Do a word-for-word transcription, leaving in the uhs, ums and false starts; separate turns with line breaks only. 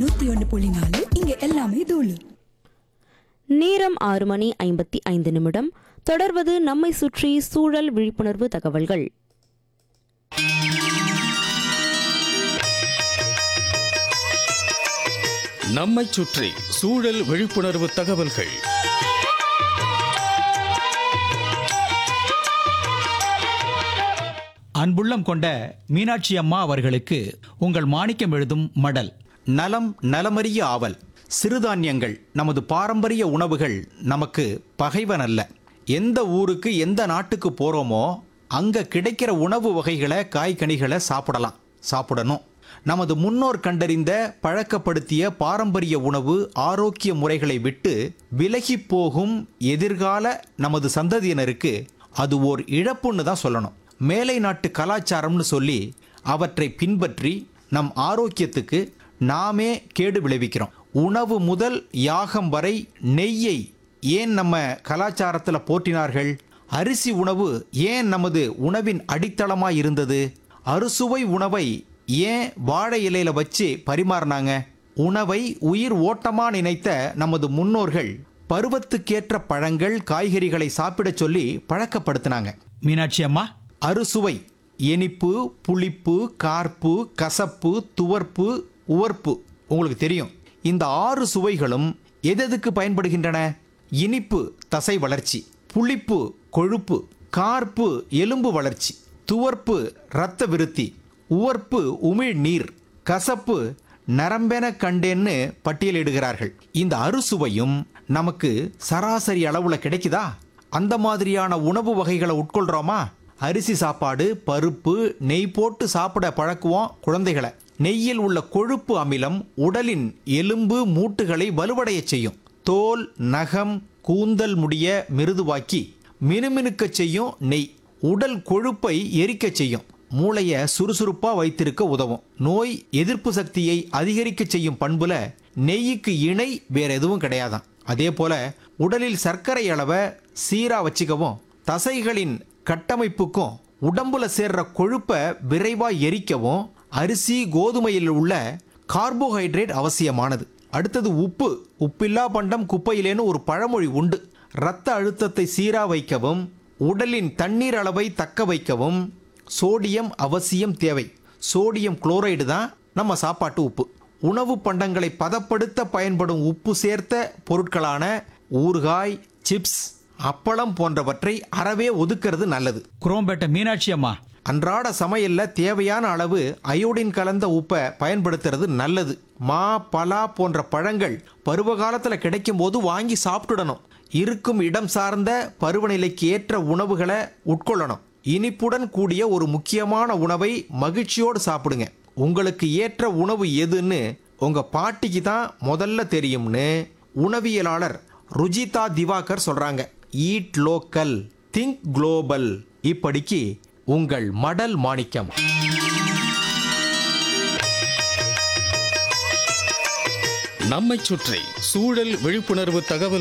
நூத்தி ஒன்னு புள்ளி நாலு இங்க எல்லாமே தூளு.
நேரம் ஆறு மணி ஐம்பத்தி ஐந்து நிமிடம். தொடர்வது நம்மை சுற்றி சூழல் விழிப்புணர்வு தகவல்கள்.
நம்மை சுற்றி சூழல் விழிப்புணர்வு தகவல்கள்.
அன்புள்ளம் கொண்ட மீனாட்சி அம்மா அவர்களுக்கு உங்கள் மாணிக்கம் எழுதும் மடல்.
நலம் நலமறிய ஆவல். சிறுதானியங்கள் நமது பாரம்பரிய உணவுகள் நமக்கு பகைவன் அல்ல. எந்த ஊருக்கு எந்த நாட்டுக்கு போகிறோமோ அங்கே கிடைக்கிற உணவு வகைகளை காய்கனிகளை சாப்பிடலாம், சாப்பிடணும். நமது முன்னோர் கண்டறிந்த பழக்கப்படுத்திய பாரம்பரிய உணவு ஆரோக்கிய முறைகளை விட்டு விலகி போகும் எதிர்கால நமது சந்ததியினருக்கு அது ஓர் இழப்புன்னு தான் சொல்லணும். மேலை நாட்டு கலாச்சாரம்னு சொல்லி அவற்றை பின்பற்றி நம் ஆரோக்கியத்துக்கு நாமே கேடு விளைவிக்கிறோம். உணவு முதல் யாகம் வரை நெய்யை ஏன் நம்ம கலாச்சாரத்தில் போற்றினார்கள்? அரிசி உணவு ஏன் நமது உணவின் அடித்தளமாக இருந்தது? அறுசுவை உணவை ஏன் வாழை இலையில வச்சு பரிமாறினாங்க? உணவை உயிர் ஓட்டமா நினைத்த நமது முன்னோர்கள் பருவத்துக்கேற்ற பழங்கள் காய்கறிகளை சாப்பிடச் சொல்லி பழக்கப்படுத்தினாங்க.
மீனாட்சி அம்மா,
அறுசுவை இனிப்பு, புளிப்பு, கார்ப்பு, கசப்பு, துவர்ப்பு, உவர்ப்பு உங்களுக்கு தெரியும். இந்த ஆறு சுவைகளும் எதெதுக்கு பயன்படுகின்றன? இனிப்பு தசை வளர்ச்சி, புளிப்பு கொழுப்பு, கார்ப்பு எலும்பு வளர்ச்சி, துவர்ப்பு இரத்த விருத்தி, உவர்ப்பு உமிழ் நீர், கசப்பு நரம்பென கண்டேன்னு பட்டியலிடுகிறார்கள். இந்த அறுசுவையும் நமக்கு சராசரி அளவுல கிடைக்குதா? அந்த மாதிரியான உணவு வகைகளை உட்கொள்றோமா? அரிசி சாப்பாடு, பருப்பு, நெய் போட்டு சாப்பிட பழக்குவோம் குழந்தைகளை. நெய்யில் உள்ள கொழுப்பு அமிலம் உடலின் எலும்பு மூட்டுகளை வலுவடைய செய்யும். தோல், நகம், கூந்தல் முடிய மிருதுவாக்கி மினுமினுக்க செய்யும். நெய் உடல் கொழுப்பை எரிக்க செய்யும். மூளையை சுறுசுறுப்பா வைத்திருக்க உதவும். நோய் எதிர்ப்பு சக்தியை அதிகரிக்க செய்யும் பண்புல நெய்யுக்கு இணை வேற எதுவும் கிடையாதான். அதே போல உடலில் சர்க்கரை அளவை சீரா வச்சுக்கவும், தசைகளின் கட்டமைப்புக்கும் உடம்புல சேர்ற கொழுப்பை விரைவா எரிக்கவும் அரிசி கோதுமையில் உள்ள கார்போஹைட்ரேட் அவசியமானது. அடுத்தது உப்பு. உப்பில்லா பண்டம் குப்பையிலேன்னு ஒரு பழமொழி உண்டு. இரத்த அழுத்தத்தை சீரா வைக்கவும் உடலின் தண்ணீர் அளவை தக்க வைக்கவும் சோடியம் அவசியம் தேவை. சோடியம் குளோரைடு தான் நம்ம சாப்பாட்டு உப்பு. உணவு பண்டங்களை பதப்படுத்த பயன்படும் உப்பு சேர்த்த பொருட்களான ஊறுகாய், சிப்ஸ், அப்பளம் போன்றவற்றை அறவே ஒதுக்கிறது நல்லது.
குரோம்பேட்டை மீனாட்சி அம்மா,
அன்றாட சமையல்ல தேவையான அளவு அயோடின் கலந்த உப்பை பயன்படுத்துறது நல்லது. மா, பலா போன்ற பழங்கள் பருவ காலத்துல கிடைக்கும் போது வாங்கி சாப்பிட்டுடணும். இருக்கும் இடம் சார்ந்த பருவநிலைக்கு ஏற்ற உணவுகளை உட்கொள்ளணும். இனிப்புடன் கூடிய ஒரு முக்கியமான உணவை மகிழ்ச்சியோடு சாப்பிடுங்க. உங்களுக்கு ஏற்ற உணவு எதுன்னு உங்க பாட்டிக்கு தான் முதல்ல தெரியும்னு உணவியலாளர் ருஜிதா திவாகர் சொல்றாங்க. Eat local, think global. இப்படிக்கு உங்கள் மடல் மாணிக்கம்.
நம்மை சுற்றி சூழல் விழிப்புணர்வு தகவல்கள்.